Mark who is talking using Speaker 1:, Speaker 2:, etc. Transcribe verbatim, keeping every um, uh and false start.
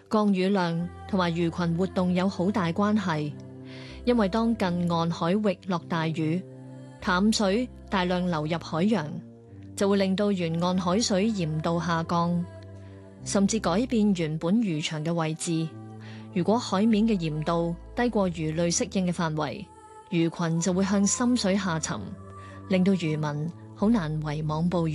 Speaker 1: 降雨量同埋魚群活動有好大關係，因為當近岸海域落大雨，淡水大量流入海洋，就會令到沿岸海水鹽度下降，甚至改變原本漁場嘅位置。如果海面嘅鹽度低過魚類適應嘅範圍，魚群就會向深水下沉，令到漁民好難圍網捕魚。